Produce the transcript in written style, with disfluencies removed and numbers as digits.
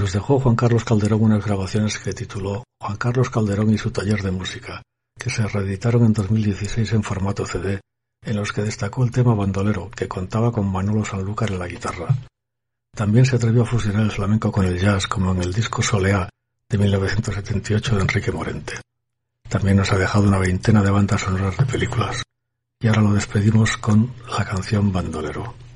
Nos dejó Juan Carlos Calderón unas grabaciones que tituló Juan Carlos Calderón y su taller de música, que se reeditaron en 2016 en formato CD, en los que destacó el tema bandolero, que contaba con Manolo Sanlúcar en la guitarra. También se atrevió a fusionar el flamenco con el jazz, como en el disco Soleá de 1978 de Enrique Morente. También nos ha dejado una veintena de bandas sonoras de películas. Y ahora lo despedimos con la canción Bandolero.